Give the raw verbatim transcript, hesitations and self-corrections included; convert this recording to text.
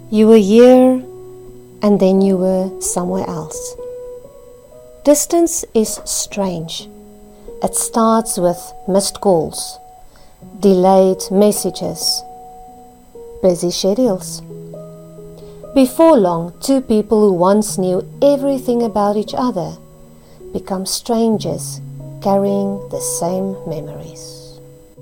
You were here and then you were somewhere else. Distance is strange. It starts with missed calls, delayed messages, busy schedules. Before long, two people who once knew everything about each other become strangers carrying the same memories.